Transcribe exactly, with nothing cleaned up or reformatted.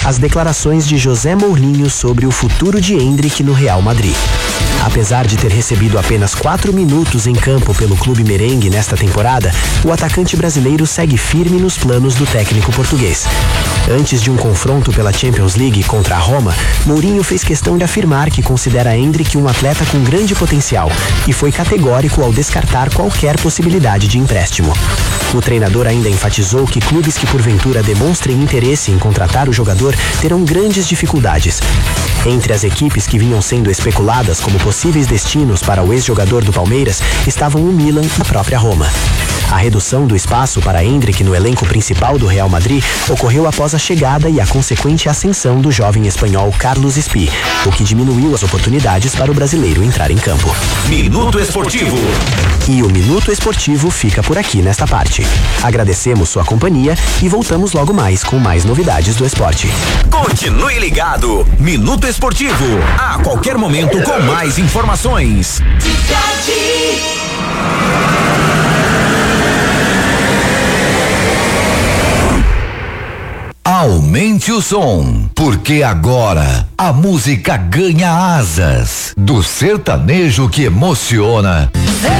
as declarações de José Mourinho sobre o futuro de Endrick no Real Madrid. Apesar de ter recebido apenas quatro minutos em campo pelo clube merengue nesta temporada, o atacante brasileiro segue firme nos planos do técnico português. Antes de um confronto pela Champions League contra a Roma, Mourinho fez questão de afirmar que considera Endrick um atleta com grande potencial e foi categórico ao descartar qualquer possibilidade de empréstimo. O treinador ainda enfatizou que clubes que porventura demonstrem interesse em contratar o jogador terão grandes dificuldades. Entre as equipes que vinham sendo especuladas como possíveis destinos para o ex-jogador do Palmeiras estavam o Milan e a própria Roma. A redução do espaço para Endrick no elenco principal do Real Madrid ocorreu após a chegada e a consequente ascensão do jovem espanhol Carlos Espí, o que diminuiu as oportunidades para o brasileiro entrar em campo. Minuto Esportivo. E o Minuto Esportivo fica por aqui nesta parte. Agradecemos sua companhia e voltamos logo mais com mais novidades do esporte. Continue ligado. Minuto Esportivo. A qualquer momento com mais informações. Aumente o som, porque agora a música ganha asas. Do sertanejo que emociona